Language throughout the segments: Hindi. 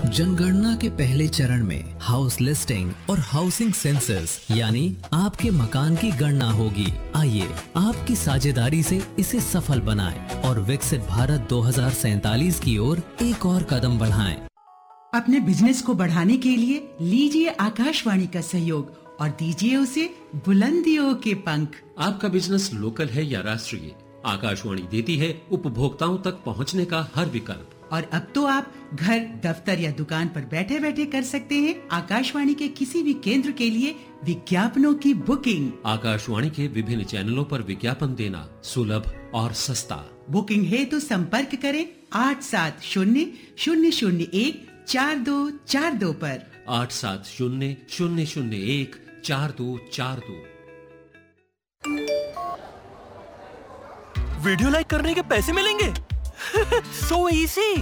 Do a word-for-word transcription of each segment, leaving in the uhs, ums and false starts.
जनगणना के पहले चरण में हाउस लिस्टिंग और हाउसिंग सेंसस यानी आपके मकान की गणना होगी। आइए आपकी साझेदारी से इसे सफल बनाएं और विकसित भारत दो हज़ार सैतालीस की ओर एक और कदम बढ़ाएं। अपने बिजनेस को बढ़ाने के लिए लीजिए आकाशवाणी का सहयोग और दीजिए उसे बुलंदियों के पंख। आपका बिजनेस लोकल है या राष्ट्रीय, आकाशवाणी देती है उपभोक्ताओं तक पहुंचने का हर विकल्प। और अब तो आप घर, दफ्तर या दुकान पर बैठे बैठे कर सकते हैं आकाशवाणी के किसी भी केंद्र के लिए विज्ञापनों की बुकिंग। आकाशवाणी के विभिन्न चैनलों पर विज्ञापन देना सुलभ और सस्ता। बुकिंग है तो संपर्क करें आठ सात शून्य शून्य शून्य एक चार दो चार दो पर। आठ सात शून्य शून्य शून्य एक चार दो चार दो। वीडियो लाइक करने के पैसे मिलेंगे? So easy!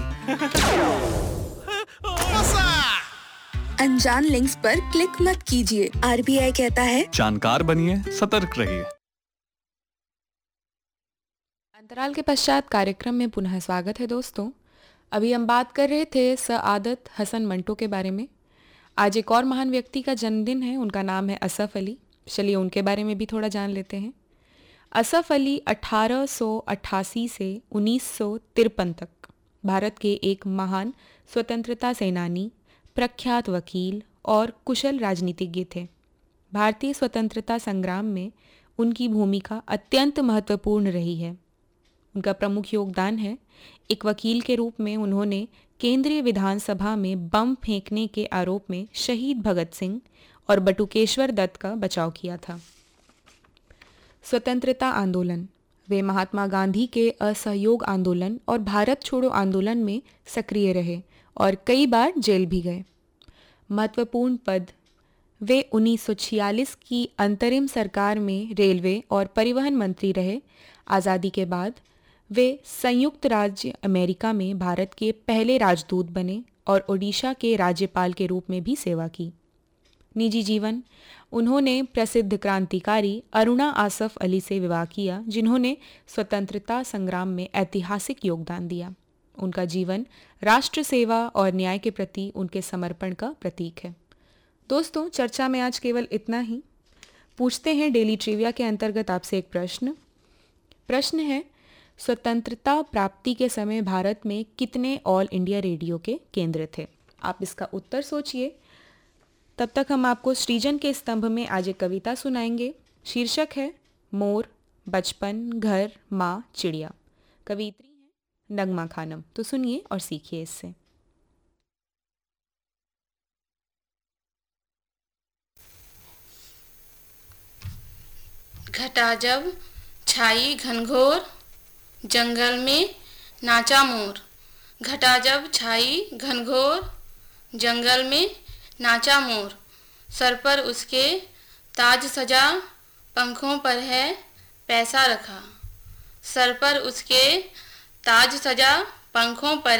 अनजान लिंक्स पर क्लिक मत कीजिए। आरबीआई कहता है जानकार बनिए, सतर्क रहिए। अंतराल के पश्चात कार्यक्रम में पुनः स्वागत है दोस्तों। अभी हम बात कर रहे थे सआदत हसन मंटो के बारे में। आज एक और महान व्यक्ति का जन्मदिन है, उनका नाम है असफ अली। चलिए उनके बारे में भी थोड़ा जान लेते हैं। असफ अली अठारह सौ अट्ठासी से उन्नीस सौ तिरपन तक भारत के एक महान स्वतंत्रता सेनानी, प्रख्यात वकील और कुशल राजनीतिज्ञ थे। भारतीय स्वतंत्रता संग्राम में उनकी भूमिका अत्यंत महत्वपूर्ण रही है। उनका प्रमुख योगदान है, एक वकील के रूप में उन्होंने केंद्रीय विधानसभा में बम फेंकने के आरोप में शहीद भगत सिंह और बटुकेश्वर दत्त का बचाव किया था। स्वतंत्रता आंदोलन, वे महात्मा गांधी के असहयोग आंदोलन और भारत छोड़ो आंदोलन में सक्रिय रहे और कई बार जेल भी गए। महत्वपूर्ण पद, वे उन्नीस सौ छियालीस की अंतरिम सरकार में रेलवे और परिवहन मंत्री रहे। आज़ादी के बाद वे संयुक्त राज्य अमेरिका में भारत के पहले राजदूत बने और ओडिशा के राज्यपाल के रूप में भी सेवा की। निजी जीवन, उन्होंने प्रसिद्ध क्रांतिकारी अरुणा आसफ अली से विवाह किया, जिन्होंने स्वतंत्रता संग्राम में ऐतिहासिक योगदान दिया। उनका जीवन राष्ट्र सेवा और न्याय के प्रति उनके समर्पण का प्रतीक है। दोस्तों, चर्चा में आज केवल इतना ही। पूछते हैं डेली ट्रिविया के अंतर्गत आपसे एक प्रश्न। प्रश्न है, स्वतंत्रता प्राप्ति के समय भारत में कितने ऑल इंडिया रेडियो के केंद्र थे? आप इसका उत्तर सोचिए। तब तक हम आपको सृजन के स्तंभ में आज एक कविता सुनाएंगे। शीर्षक है मोर, बचपन, घर, माँ, चिड़िया। कवित्री है नगमा खानम। तो सुनिए और सीखिए इससे। घटा जब छाई घनघोर, जंगल में नाचा मोर। घटा जब छाई घनघोर, जंगल में नाचा मोर। सर पर उसके ताज सजा, पंखों पर है पैसा रखा। सर पर उसके ताज सजा, पंखों पर